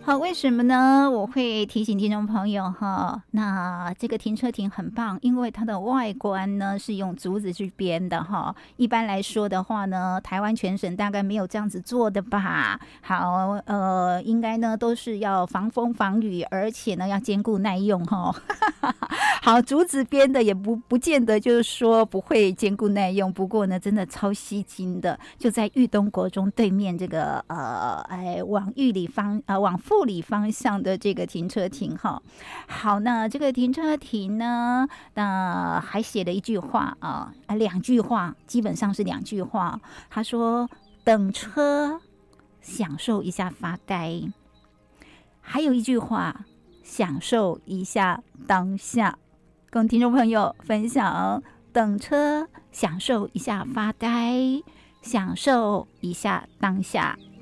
好，为什么呢？我会提醒听众朋友哈，那这个停车亭很棒，因为它的外观呢是用竹子去编的哈。一般来说的话呢，台湾全省大概没有这样子做的吧。好，应该呢都是要防风防雨，而且呢要坚固耐用哈。好，竹子编的也不见得就是说不会坚固耐用，不过呢真的超吸睛的，就在裕东国中对面这个往富里方向的这个停车亭哈。好，那这个停车亭呢，那还写了一句话两句话，基本上是两句话。他说：“等车，享受一下发呆。”还有一句话，享受一下当下。跟听众朋友分享，等车，享受一下发呆，享受一下当下。